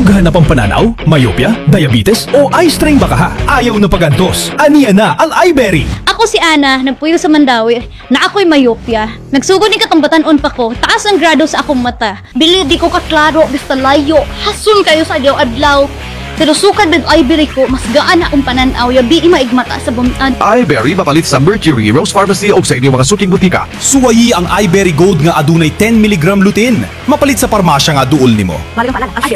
Dughan na pang pananaw, myopia, diabetes o eye strain baka ha? Ayaw na pagantos. Aniya na ang iBerry. Ako si Ana, nagpuyo sa Mandawi, na ako'y mayopya. Nagsugod ni katambatan-on pa ko, taas ang grado sa akong mata. Bili di ko kaklaro, basta layo, hasun kayo sa adlaw-adlaw. Pero sukad ng iBerry ko, mas gaan na akong pananaw, yabi maigmata sa bumian. iBerry mapalit sa Mercury, Rose Pharmacy o sa inyong mga suking butika. Suwayi ang iBerry Gold nga adunay 10 mg lutein. Mapalit sa parmasya nga duol nimo. Maling palan, ang